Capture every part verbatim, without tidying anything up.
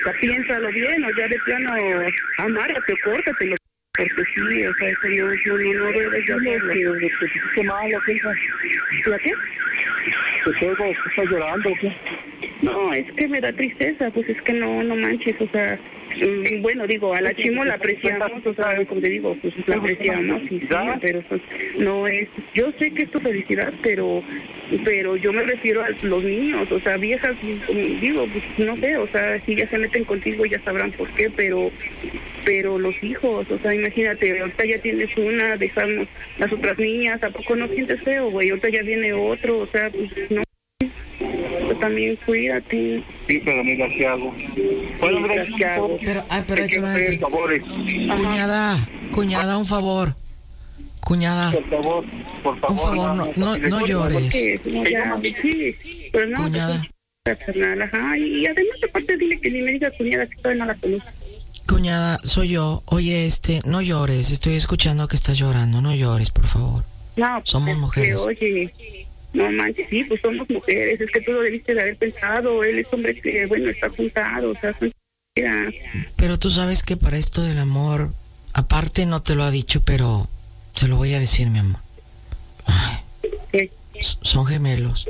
sea, piénsalo bien, o ya de plano, amárrate, córtatelo. Porque sí, o sea, eso no, no, no, no debes de hacerlo. ¿Te sentiste mal o qué? ¿La qué? ¿Te pego? ¿Estás llorando o qué? No, es que me da tristeza, pues es que no, no manches, o sea, mm, bueno, digo, a la Chimo la apreciamos, o sea, como te digo, pues la apreciamos, y sí, pero pues, no es, yo sé que es tu felicidad, pero, pero yo me refiero a los niños, o sea, viejas, como digo, pues no sé, o sea, si ya se meten contigo ya sabrán por qué, pero, pero los hijos, o sea, imagínate, ahorita ya tienes una, dejamos las otras niñas, ¿a poco no sientes feo, güey? Ahorita ya viene otro, o sea, pues no. También cuídate. Sí, pero mira, ¿qué hago? ¿Puedo ver qué hago? Pero, ay, pero hay que espérate. hacer favores. Cuñada, cuñada, un favor. Cuñada. Por favor, por favor. Un favor, no, no, no llores. No, ya, sí, pero no, Cuñada. Pues, ajá, y además aparte dile que ni me diga cuñada que todavía no la conozco. Cuñada, soy yo. Oye, este, no llores. Estoy escuchando que estás llorando. No llores, por favor. No, somos pues, mujeres. Que, oye, no manches, sí, pues somos mujeres. Es que tú lo debiste de haber pensado. Él es hombre que, bueno, está juntado, o sea, son... Pero tú sabes que para esto del amor, aparte no te lo ha dicho, pero se lo voy a decir, mi amor. Ay, ¿qué? Son gemelos.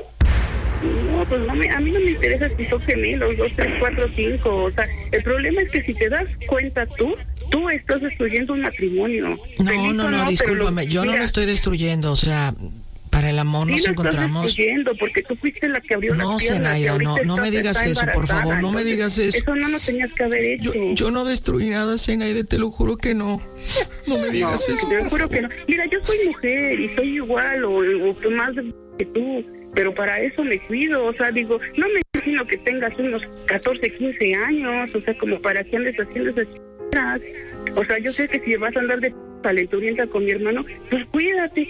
No, pues no me, a mí no me interesa si son gemelos, dos, tres, cuatro, cinco. O sea, el problema es que si te das cuenta tú, tú estás destruyendo un matrimonio. No, Feliz no, no, no, discúlpame. Lo, yo mira, no lo estoy destruyendo, o sea... Para el amor nos sí, encontramos. Estás destruyendo porque tú fuiste la que abrió no, las piernas. Zenaida, no, no me digas eso, por favor, no me digas eso. Eso no lo tenías que haber hecho. Yo, yo no destruí nada, Zenaida, te lo juro que no. No me digas no, eso. Te lo juro que no. Mira, yo soy mujer y soy igual o, o más que tú, pero para eso me cuido. O sea, digo, no me imagino que tengas unos catorce, quince años, o sea, como para que andes haciendo esas cosas. O sea, yo sé que si vas a andar de calenturienta con mi hermano, pues cuídate.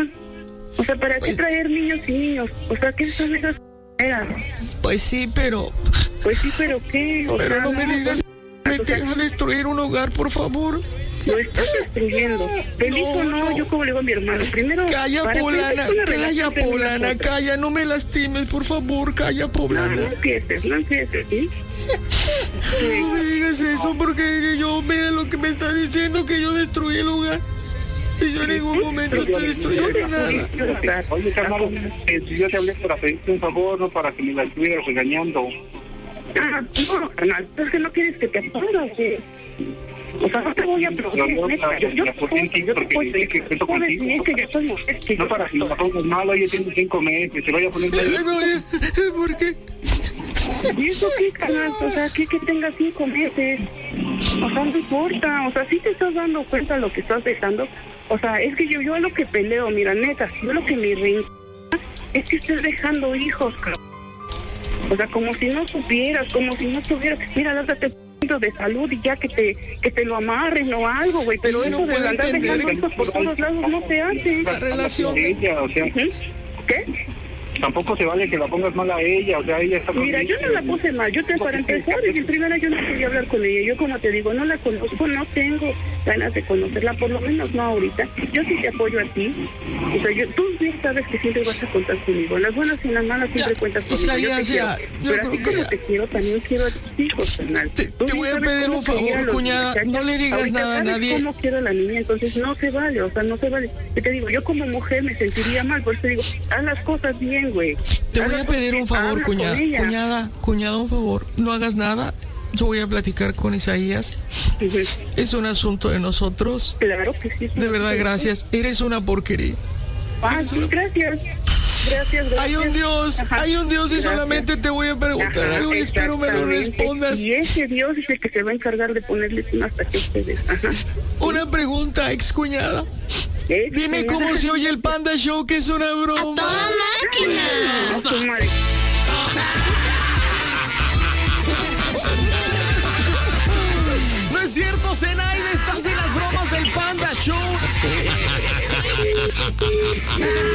O sea, ¿para pues, qué traer niños y niños? O sea, ¿qué son esas cosas? Pues sí, pero... Pues sí, pero ¿qué? O pero sea, no me no, digas, no, me deja destruir un hogar, por favor. Lo estás destruyendo. Feliz no, o no, no, yo como le digo a mi hermano, primero... Calla, poblana, calla, poblana, calla, no me lastimes, por favor, calla, poblana. No, no empieces, no empieces, ¿sí? Sí. No me digas eso, porque yo, mira lo que me está diciendo, que yo destruí el hogar. Y yo en ningún momento estoy destruyendo nada. Oye, carnal, eh, si yo te hablé para pedirte un favor, no para que me la estuvieras regañando. Ah, no, carnal, es que no quieres que te apagas, ¿sí? O sea, no te voy a aplaudir, no, neta. Yo, yo, yo, yo, yo, yo, porque dice que esto contigo. Bien que yo soy mujer, que no yo para si la pongas mal, oye, tienes cinco meses, se vaya a poner... ¿Por qué? ¿Y eso qué, carnal? O sea, que, que tengas cinco meses. O sea, no importa. O sea, si te estás dando cuenta de lo que estás dejando. O sea, es que yo, yo a lo que peleo, mira, neta, yo lo que me reinca es que estés dejando hijos, cabrón. O sea, como si no supieras, como si no tuvieras. Mira, date punto de salud y ya que te que te lo amarren o algo, güey. Pero sí, eso no de andar dejando hijos por todos lados no se hace. La relación. Ella, o sea, ¿qué? Tampoco se vale que la pongas mal a ella, o sea, ella está... Mira, yo no la puse mal, yo te para empezar, y en primera yo no quería hablar con ella, yo como te digo, no la conozco, no tengo ganas de conocerla, por lo menos no ahorita, yo sí te apoyo a ti, o sea, yo, tú bien sabes que siempre vas a contar conmigo, en las buenas y en las malas siempre ya, cuentas conmigo, es la yo te quiero, yo pero creo así que como ya. te quiero, también quiero a tus hijos, carnal. Te, te voy a pedir un favor, cuñada, no le digas ahorita nada a nadie. Cómo quiero a la niña, entonces no se vale, o sea, no se vale, yo te digo, yo como mujer me sentiría mal, por eso te digo, haz las cosas bien, güey. Te voy a pedir un favor, cuñada, cuñada, cuñada, un favor, no hagas nada, yo voy a platicar con Isaías, uh-huh. Es un asunto de nosotros. Claro que sí. De verdad, gracias, eres una porquería. Ah, sí, gracias. Gracias, gracias. Hay un Dios, Ajá. hay un Dios y Gracias. solamente te voy a preguntar Ajá, algo y espero me lo respondas. Y ese Dios es el que se va a encargar de ponerles una hasta que ustedes. Ajá. Una pregunta, ex cuñada. ¿Eh? Dime cómo se oye el Panda Show, que es una broma. ¡A toda máquina! No, madre. No es cierto, Zenaida, estás en las bromas del Panda Show.